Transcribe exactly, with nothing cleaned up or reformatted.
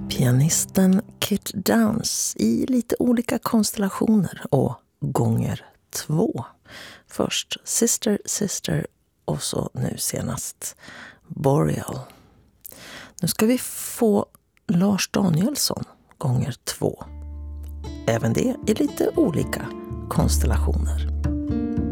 Pianisten Kit Downs i lite olika konstellationer och gånger två. Först Sister Sister och så nu senast Boreal. Nu ska vi få Lars Danielsson gånger två. Även det i lite olika konstellationer.